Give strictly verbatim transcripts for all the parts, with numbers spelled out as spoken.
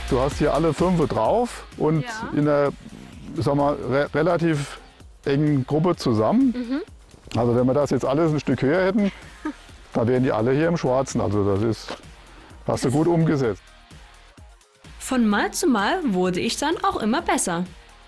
Du hast hier alle fünf drauf und Ja. in einer, sag mal, re relativ engen Gruppe zusammen. Mhm. Also wenn wir das jetzt alles ein Stück höher hätten, dann wären die alle hier im Schwarzen. Also das ist, hast du gut umgesetzt. Von Mal zu Mal wurde ich dann auch immer besser.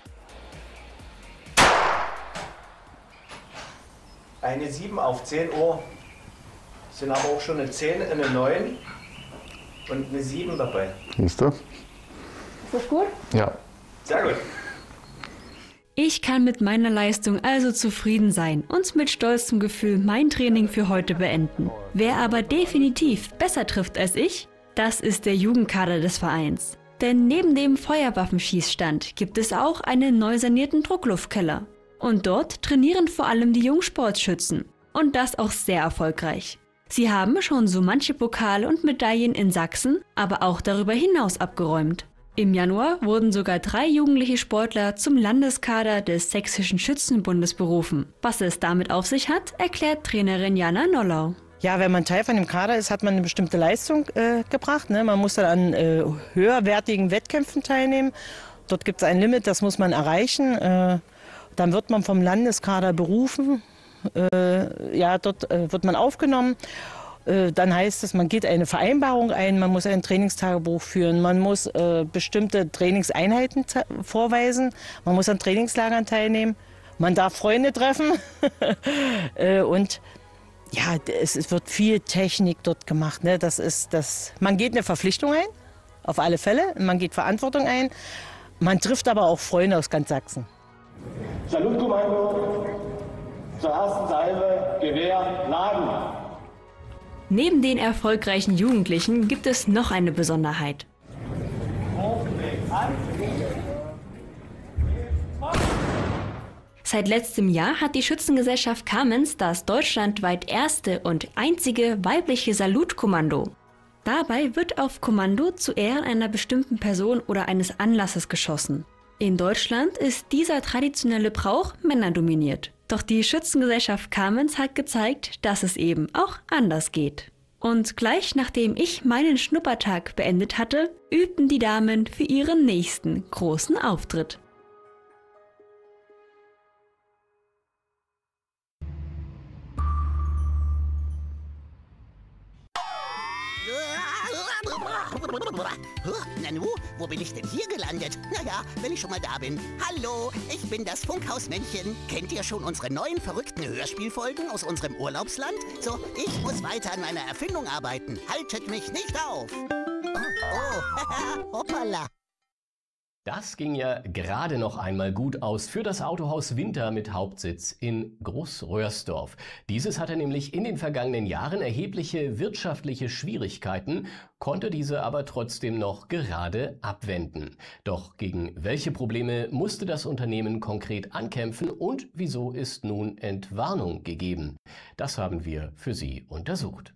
Eine sieben auf zehn Uhr, sind aber auch schon eine zehn, eine neun und eine sieben dabei. Siehst du? Ist das gut? Ja. Sehr gut. Ich kann mit meiner Leistung also zufrieden sein und mit stolzem Gefühl mein Training für heute beenden. Wer aber definitiv besser trifft als ich, das ist der Jugendkader des Vereins. Denn neben dem Feuerwaffenschießstand gibt es auch einen neu sanierten Druckluftkeller. Und dort trainieren vor allem die Jungsportschützen. Und das auch sehr erfolgreich. Sie haben schon so manche Pokale und Medaillen in Sachsen, aber auch darüber hinaus abgeräumt. Im Januar wurden sogar drei jugendliche Sportler zum Landeskader des Sächsischen Schützenbundes berufen. Was es damit auf sich hat, erklärt Trainerin Jana Nollau. Ja, wenn man Teil von dem Kader ist, hat man eine bestimmte Leistung äh, gebracht. Ne? Man muss dann an äh, höherwertigen Wettkämpfen teilnehmen. Dort gibt es ein Limit, das muss man erreichen. Äh, dann wird man vom Landeskader berufen. Äh, ja, dort äh, wird man aufgenommen. Dann heißt es, man geht eine Vereinbarung ein, man muss ein Trainingstagebuch führen, man muss äh, bestimmte Trainingseinheiten vorweisen, man muss an Trainingslagern teilnehmen, man darf Freunde treffen äh, und ja, es, es wird viel Technik dort gemacht. Ne? Das ist das, man geht eine Verpflichtung ein, auf alle Fälle, man geht Verantwortung ein, man trifft aber auch Freunde aus ganz Sachsen. Salutkommando zur ersten Salve, Gewehr, Laden. Neben den erfolgreichen Jugendlichen gibt es noch eine Besonderheit. Seit letztem Jahr hat die Schützengesellschaft Kamenz das deutschlandweit erste und einzige weibliche Salutkommando. Dabei wird auf Kommando zu Ehren einer bestimmten Person oder eines Anlasses geschossen. In Deutschland ist dieser traditionelle Brauch männerdominiert. Doch die Schützengesellschaft Kamenz hat gezeigt, dass es eben auch anders geht. Und gleich nachdem ich meinen Schnuppertag beendet hatte, übten die Damen für ihren nächsten großen Auftritt. Nanu, wo bin ich denn hier gelandet? Naja, wenn ich schon mal da bin. Hallo, ich bin das Funkhausmännchen. Kennt ihr schon unsere neuen verrückten Hörspielfolgen aus unserem Urlaubsland? So, ich muss weiter an meiner Erfindung arbeiten. Haltet mich nicht auf. Oh, oh, hoppala. Das ging ja gerade noch einmal gut aus für das Autohaus Winter mit Hauptsitz in Großröhrsdorf. Dieses hatte nämlich in den vergangenen Jahren erhebliche wirtschaftliche Schwierigkeiten, konnte diese aber trotzdem noch gerade abwenden. Doch gegen welche Probleme musste das Unternehmen konkret ankämpfen und wieso ist nun Entwarnung gegeben? Das haben wir für Sie untersucht.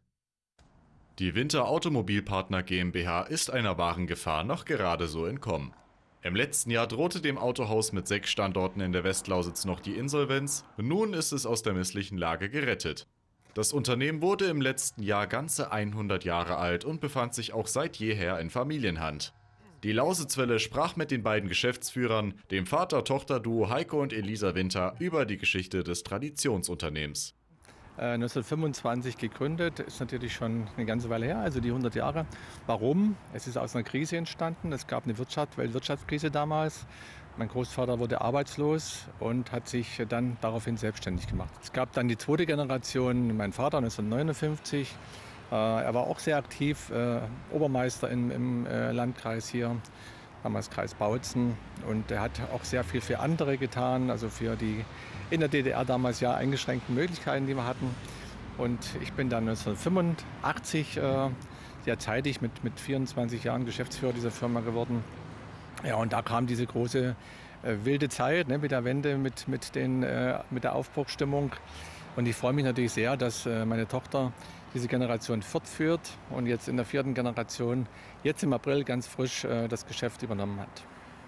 Die Winter Automobilpartner GmbH ist einer wahren Gefahr noch gerade so entkommen. Im letzten Jahr drohte dem Autohaus mit sechs Standorten in der Westlausitz noch die Insolvenz. Nun ist es aus der misslichen Lage gerettet. Das Unternehmen wurde im letzten Jahr ganze hundert Jahre alt und befand sich auch seit jeher in Familienhand. Die Lausitzwelle sprach mit den beiden Geschäftsführern, dem Vater-Tochter-Duo Heiko und Elisa Winter, über die Geschichte des Traditionsunternehmens. neunzehnhundertfünfundzwanzig gegründet, ist natürlich schon eine ganze Weile her, also die hundert Jahre. Warum? Es ist aus einer Krise entstanden. Es gab eine Wirtschaft, Weltwirtschaftskrise damals. Mein Großvater wurde arbeitslos und hat sich dann daraufhin selbstständig gemacht. Es gab dann die zweite Generation, mein Vater neunzehnhundertneunundfünfzig. Äh, er war auch sehr aktiv, äh, Obermeister im, im äh, Landkreis hier, damals Kreis Bautzen. Und er hat auch sehr viel für andere getan, also für die in der D D R damals ja eingeschränkten Möglichkeiten, die wir hatten. Und ich bin dann neunzehnhundertfünfundachtzig äh, sehr zeitig mit, mit vierundzwanzig Jahren Geschäftsführer dieser Firma geworden. Ja, und da kam diese große äh, wilde Zeit, ne, mit der Wende, mit, mit, den, äh, mit der Aufbruchsstimmung. Und ich freue mich natürlich sehr, dass äh, meine Tochter diese Generation fortführt und jetzt in der vierten Generation, jetzt im April ganz frisch, äh, das Geschäft übernommen hat.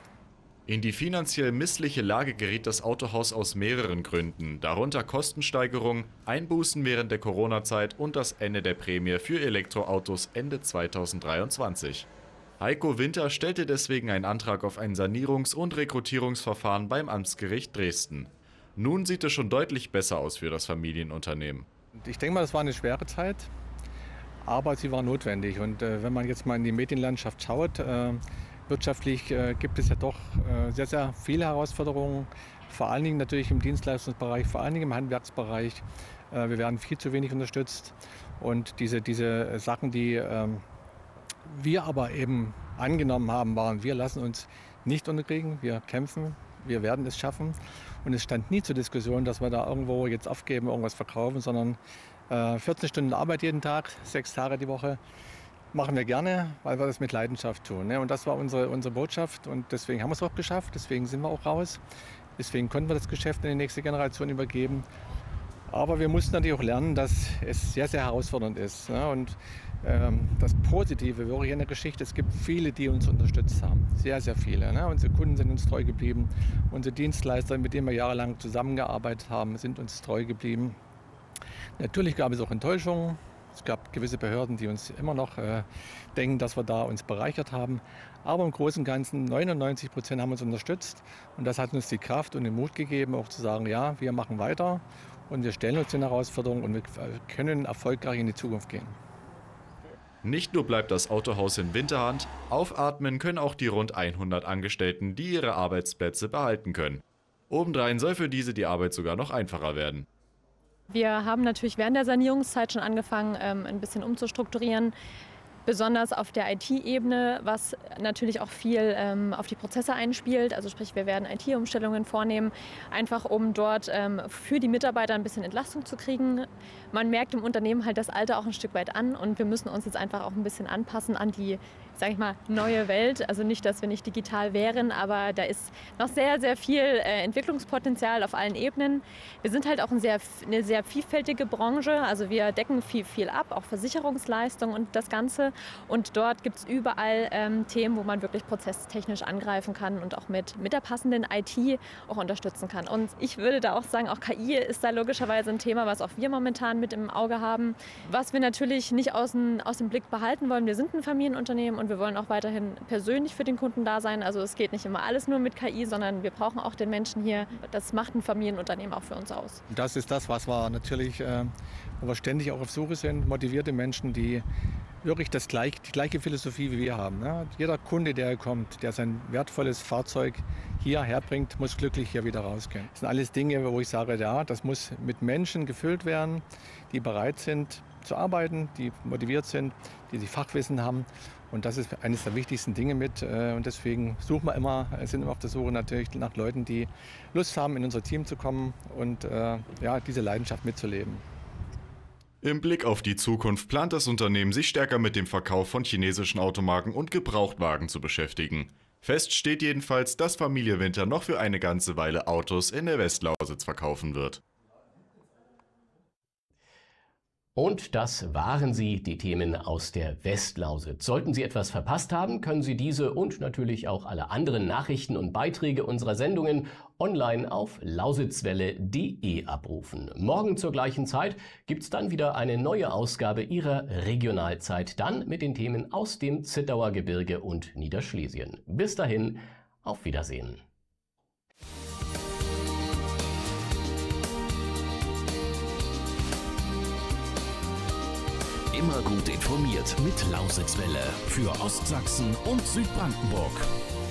In die finanziell missliche Lage geriet das Autohaus aus mehreren Gründen, darunter Kostensteigerung, Einbußen während der Corona-Zeit und das Ende der Prämie für Elektroautos Ende zweitausenddreiundzwanzig. Heiko Winter stellte deswegen einen Antrag auf ein Sanierungs- und Rekrutierungsverfahren beim Amtsgericht Dresden. Nun sieht es schon deutlich besser aus für das Familienunternehmen. Ich denke mal, das war eine schwere Zeit, aber sie war notwendig. Und äh, wenn man jetzt mal in die Medienlandschaft schaut, äh, wirtschaftlich äh, gibt es ja doch äh, sehr, sehr viele Herausforderungen. Vor allen Dingen natürlich im Dienstleistungsbereich, vor allen Dingen im Handwerksbereich. Äh, wir werden viel zu wenig unterstützt. Und diese, diese Sachen, die äh, wir aber eben angenommen haben, waren, wir lassen uns nicht unterkriegen, wir kämpfen, wir werden es schaffen. Und es stand nie zur Diskussion, dass wir da irgendwo jetzt aufgeben, irgendwas verkaufen, sondern äh, vierzehn Stunden Arbeit jeden Tag, sechs Tage die Woche. Machen wir gerne, weil wir das mit Leidenschaft tun. Ne? Und das war unsere, unsere Botschaft und deswegen haben wir es auch geschafft, deswegen sind wir auch raus. Deswegen konnten wir das Geschäft in die nächste Generation übergeben. Aber wir mussten natürlich auch lernen, dass es sehr, sehr herausfordernd ist. Ne? Und ähm, das Positive wirklich in der Geschichte, es gibt viele, die uns unterstützt haben. Sehr, sehr viele. Ne? Unsere Kunden sind uns treu geblieben. Unsere Dienstleister, mit denen wir jahrelang zusammengearbeitet haben, sind uns treu geblieben. Natürlich gab es auch Enttäuschungen. Es gab gewisse Behörden, die uns immer noch äh, denken, dass wir da uns bereichert haben. Aber im Großen und Ganzen neunundneunzig Prozent haben uns unterstützt. Und das hat uns die Kraft und den Mut gegeben, auch zu sagen, ja, wir machen weiter und wir stellen uns den Herausforderungen und wir können erfolgreich in die Zukunft gehen. Nicht nur bleibt das Autohaus in Winterhand, aufatmen können auch die rund hundert Angestellten, die ihre Arbeitsplätze behalten können. Obendrein soll für diese die Arbeit sogar noch einfacher werden. Wir haben natürlich während der Sanierungszeit schon angefangen, ähm, ein bisschen umzustrukturieren, besonders auf der I T-Ebene, was natürlich auch viel ähm, auf die Prozesse einspielt. Also sprich, wir werden I T-Umstellungen vornehmen, einfach um dort ähm, für die Mitarbeiter ein bisschen Entlastung zu kriegen. Man merkt im Unternehmen halt das Alter auch ein Stück weit an und wir müssen uns jetzt einfach auch ein bisschen anpassen an die, sage ich mal, neue Welt. Also nicht, dass wir nicht digital wären, aber da ist noch sehr, sehr viel äh, Entwicklungspotenzial auf allen Ebenen. Wir sind halt auch ein sehr, eine sehr vielfältige Branche, also wir decken viel, viel ab, auch Versicherungsleistungen und das Ganze. Und dort gibt es überall ähm, Themen, wo man wirklich prozesstechnisch angreifen kann und auch mit, mit der passenden I T auch unterstützen kann. Und ich würde da auch sagen, auch K I ist da logischerweise ein Thema, was auch wir momentan mit im Auge haben. Was wir natürlich nicht aus dem, aus dem Blick behalten wollen, wir sind ein Familienunternehmen und wir wollen auch weiterhin persönlich für den Kunden da sein. Also es geht nicht immer alles nur mit K I, sondern wir brauchen auch den Menschen hier. Das macht ein Familienunternehmen auch für uns aus. Das ist das, was wir natürlich, äh, wo wir ständig auch auf Suche sind, motivierte Menschen, die wirklich das gleich, die gleiche Philosophie wie wir haben. Ne? Jeder Kunde, der kommt, der sein wertvolles Fahrzeug hierher bringt, muss glücklich hier wieder rausgehen. Das sind alles Dinge, wo ich sage, ja, das muss mit Menschen gefüllt werden, die bereit sind zu arbeiten, die motiviert sind, die die Fachwissen haben. Und das ist eines der wichtigsten Dinge mit. Und deswegen suchen wir immer, sind immer auf der Suche natürlich nach Leuten, die Lust haben, in unser Team zu kommen und äh, ja, diese Leidenschaft mitzuleben. Im Blick auf die Zukunft plant das Unternehmen, sich stärker mit dem Verkauf von chinesischen Automarken und Gebrauchtwagen zu beschäftigen. Fest steht jedenfalls, dass Familie Winter noch für eine ganze Weile Autos in der Westlausitz verkaufen wird. Und das waren sie, die Themen aus der Westlausitz. Sollten Sie etwas verpasst haben, können Sie diese und natürlich auch alle anderen Nachrichten und Beiträge unserer Sendungen online auf lausitzwelle punkt de abrufen. Morgen zur gleichen Zeit gibt's dann wieder eine neue Ausgabe Ihrer Regionalzeit, dann mit den Themen aus dem Zittauer Gebirge und Niederschlesien. Bis dahin, auf Wiedersehen. Immer gut informiert mit Lausitzwelle für Ostsachsen und Südbrandenburg.